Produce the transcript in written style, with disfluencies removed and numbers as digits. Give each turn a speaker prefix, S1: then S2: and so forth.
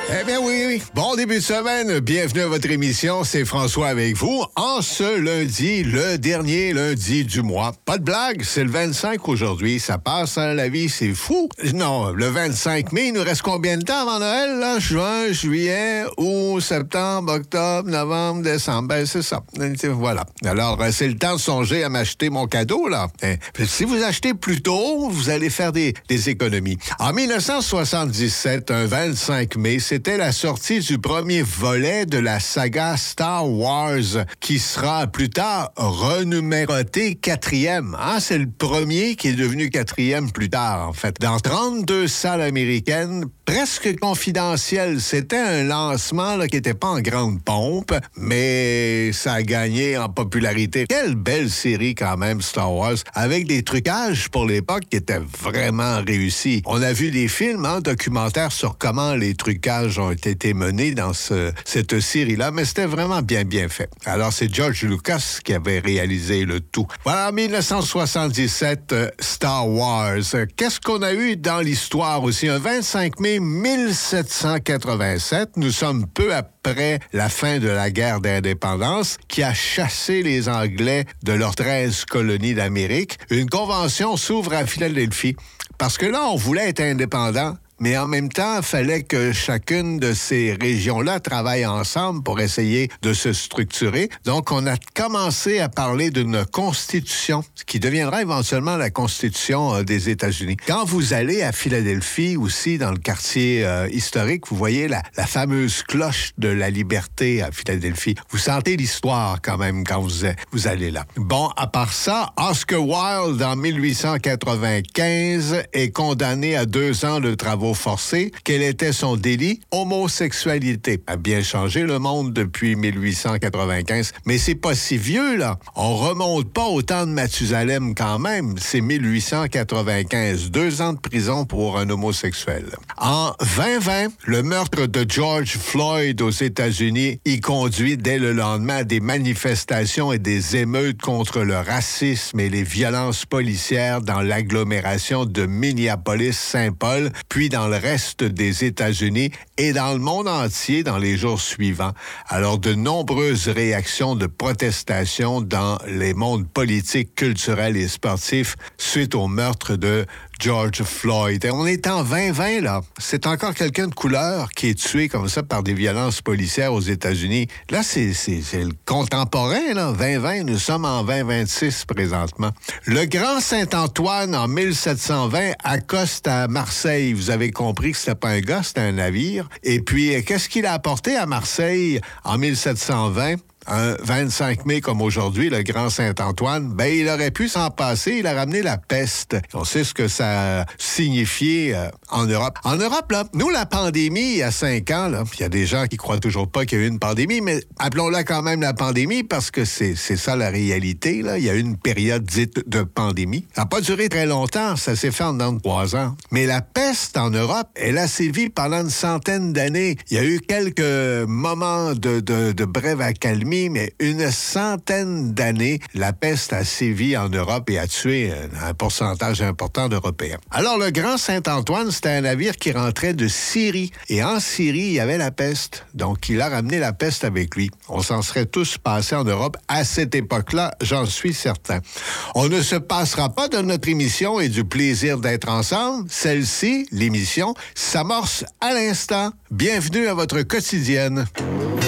S1: Eh bien oui, bon début de semaine, bienvenue à votre émission, c'est François avec vous. En ce lundi, le dernier lundi du mois. Pas de blague, c'est le 25 aujourd'hui, ça passe, hein, la vie, c'est fou. Non, le 25 mai, il nous reste combien de temps avant Noël, là? Juin, juillet, août, septembre, octobre, novembre, décembre, ben c'est ça. Voilà. Alors, c'est le temps de songer à m'acheter mon cadeau, là. Si vous achetez plus tôt, vous allez faire des économies. En 1977, un 25 mai, c'était la sortie du premier volet de la saga Star Wars, qui sera plus tard renuméroté 4e. C'est le premier qui est devenu 4e plus tard, en fait. Dans 32 salles américaines, presque confidentielles. C'était un lancement là, qui n'était pas en grande pompe, mais ça a gagné en popularité. Quelle belle série quand même, Star Wars, avec des trucages pour l'époque qui étaient vraiment réussis. On a vu des films, documentaires sur comment les trucages ont été menés dans cette série-là, mais c'était vraiment bien fait. Alors, c'est George Lucas qui avait réalisé le tout. Voilà, en 1977, Star Wars. Qu'est-ce qu'on a eu dans l'histoire aussi? Un 25 mai 1787, nous sommes peu après la fin de la guerre d'indépendance qui a chassé les Anglais de leurs 13 colonies d'Amérique. Une convention s'ouvre à Philadelphie parce que là, on voulait être indépendant. Mais en même temps, il fallait que chacune de ces régions-là travaille ensemble pour essayer de se structurer. Donc, on a commencé à parler d'une constitution, ce qui deviendra éventuellement la constitution des États-Unis. Quand vous allez à Philadelphie, aussi dans le quartier historique, vous voyez la fameuse cloche de la liberté à Philadelphie. Vous sentez l'histoire quand même quand vous allez là. Bon, à part ça, Oscar Wilde, en 1895, est condamné à 2 ans de travaux forcé. Quel était son délit? Homosexualité. A bien changé le monde depuis 1895. Mais c'est pas si vieux, là. On remonte pas au temps de Mathusalem quand même. C'est 1895. 2 ans de prison pour un homosexuel. En 2020, le meurtre de George Floyd aux États-Unis y conduit dès le lendemain à des manifestations et des émeutes contre le racisme et les violences policières dans l'agglomération de Minneapolis-Saint-Paul, puis dans le reste des États-Unis et dans le monde entier dans les jours suivants. Alors, de nombreuses réactions de protestation dans les mondes politiques, culturels et sportifs suite au meurtre de George Floyd. Et on est en 2020, là. C'est encore quelqu'un de couleur qui est tué comme ça par des violences policières aux États-Unis. Là, c'est le contemporain, là. 2020, nous sommes en 2026 présentement. Le Grand Saint-Antoine, en 1720, accoste à Marseille. Vous avez compris que c'était pas un gars, c'était un navire. Et puis, qu'est-ce qu'il a apporté à Marseille en 1720? Un 25 mai comme aujourd'hui, le Grand Saint-Antoine, il aurait pu s'en passer, il a ramené la peste. On sait ce que ça a signifié en Europe. En Europe, là, nous, la pandémie, il y a 5 ans, là, il y a des gens qui croient toujours pas qu'il y a eu une pandémie, mais appelons-la quand même la pandémie parce que c'est ça la réalité, là. Il y a eu une période dite de pandémie. Ça n'a pas duré très longtemps, ça s'est fait en 3 ans. Mais la peste en Europe, elle a sévi pendant une centaine d'années. Il y a eu quelques moments de brève accalmie, mais une centaine d'années, la peste a sévi en Europe et a tué un pourcentage important d'Européens. Alors, le Grand Saint-Antoine, c'était un navire qui rentrait de Syrie. Et en Syrie, il y avait la peste. Donc, il a ramené la peste avec lui. On s'en serait tous passés en Europe à cette époque-là, j'en suis certain. On ne se passera pas de notre émission et du plaisir d'être ensemble. Celle-ci, l'émission, s'amorce à l'instant. Bienvenue à votre quotidienne.